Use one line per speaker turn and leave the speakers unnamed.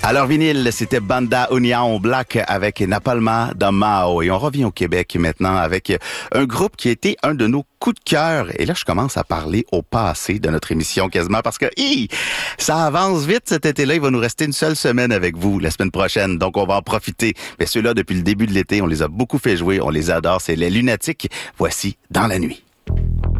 Alors vinyle, c'était Banda Union Black avec Napalma da Mao. Et on revient au Québec maintenant avec un groupe qui a été un de nos coups de cœur. Et là, je commence à parler au passé de notre émission quasiment parce que ça avance vite cet été-là. Il va nous rester une seule semaine avec vous la semaine prochaine. Donc, on va en profiter. Mais ceux-là, depuis le début de l'été, on les a beaucoup fait jouer. On les adore. C'est les Lunatiques. Voici Dans la nuit.